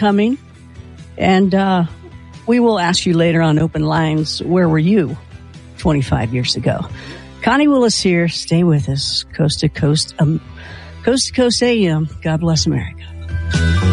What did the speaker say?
coming. And we will ask you later on Open Lines, where were you 25 years ago? Connie Willis here. Stay with us. Coast to Coast AM. God bless America.